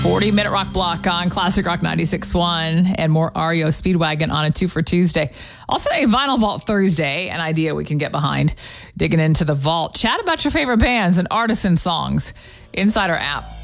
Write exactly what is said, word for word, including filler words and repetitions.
forty minute rock block on Classic Rock ninety-six point one and more R E O Speedwagon on a two for Tuesday. Also a Vinyl Vault Thursday, an idea we can get behind. Digging into the vault. Chat about your favorite bands and artists and songs inside our app.